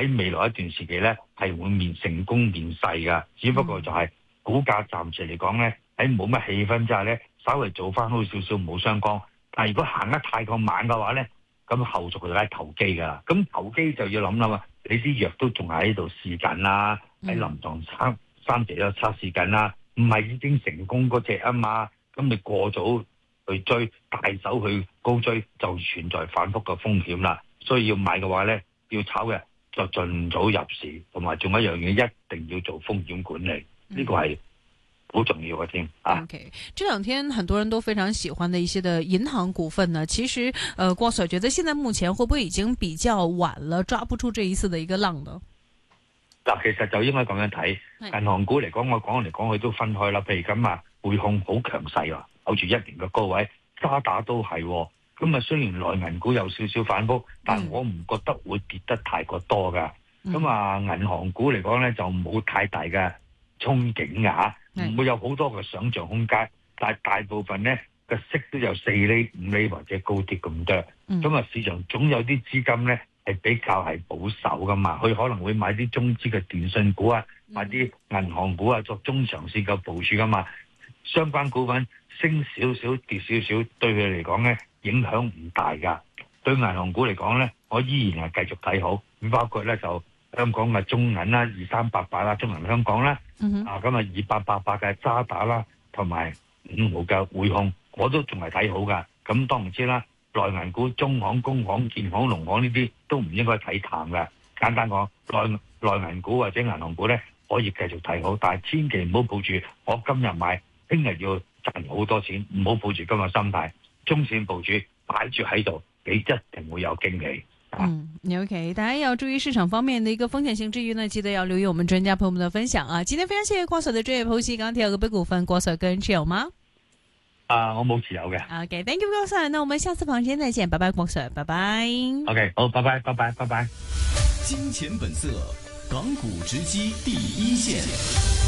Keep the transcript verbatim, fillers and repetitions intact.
喺未來一段時期咧係會面成功面世㗎，只不過就係股價暫時嚟講咧喺冇乜氣氛之下咧，稍微做翻好少少冇相干。但係如果行得太過猛嘅話咧，咁後續就梗係投機㗎啦。咁投機就要諗諗啊，你啲藥都仲係喺度試緊啦，喺臨床三三期都測試緊啦，唔係已經成功嗰隻啊嘛。咁你過早去追，大手去高追，就存在反覆嘅風險啦。所以要買嘅話咧，要炒嘅就盡早入市，同埋仲有一樣嘢一定要做風險管理，呢、嗯這個係好重要嘅添啊。 OK， 這兩天很多人都非常喜歡的一些的銀行股份呢，其實，呃，郭 Sir 覺得現在目前會不會已經比較晚了，抓不住這一次的一個浪呢？ 嗱，其實就應該咁樣睇，銀行股嚟講，我講嚟講去都分開啦。譬如咁啊，匯控好強勢啊，守住一年嘅高位，渣打都係、哦。咁啊，雖然內銀股有少少反覆，但我唔覺得會跌得太過多噶。咁、嗯、啊，銀行股嚟講咧就冇太大嘅憧憬㗎，唔會有好多嘅想像空間。但係大部分咧個息都有四厘、五厘或者高啲咁多。咁、嗯、啊，市場總有啲資金咧係比較係保守噶嘛，佢可能會買啲中資嘅電信股啊，買啲銀行股啊作中長線嘅部署噶嘛。相關股份升少少跌少少，對佢嚟講咧影響唔大噶。對銀行股嚟講咧，我依然係繼續睇好。咁包括咧就香港嘅中銀啦，二三八八啦，中銀香港啦，嗯、啊咁啊二八八八嘅渣打啦，同埋五號嘅匯控，我都仲係睇好噶。咁當然知啦，內銀股、中行、工行、建行、農行呢啲都唔應該睇淡嘅。簡單講，內內銀股或者銀行股咧可以繼續睇好，但係千祈唔好抱住我今日買，聽日要賺好多錢，唔好抱住今日心態，中線部署擺住喺度，你一定會有驚喜。 嗯 ，OK， 大家要注意市場方面的一個風險性之餘呢，記得要留意我們專家朋友們的分享啊。今天非常謝謝郭 Sir 的專業剖析，剛剛提到個別股份，郭 Sir 個人持有嗎？ 啊，我冇持有嘅。 OK，Thank you， 郭 Sir， 那我們下次房間再見，拜拜，郭 Sir， 拜拜。 OK， 好，拜拜，拜拜，拜拜。 金錢本色，港股直擊第一線。